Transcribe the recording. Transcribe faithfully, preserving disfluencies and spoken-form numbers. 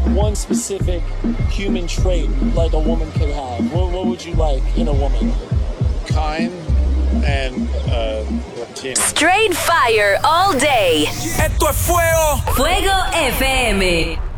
one specific human trait like a woman could have, what, what would you like in a woman? Kind and uh, Latina. Straight fire all day. Esto es fuego. Fuego F M.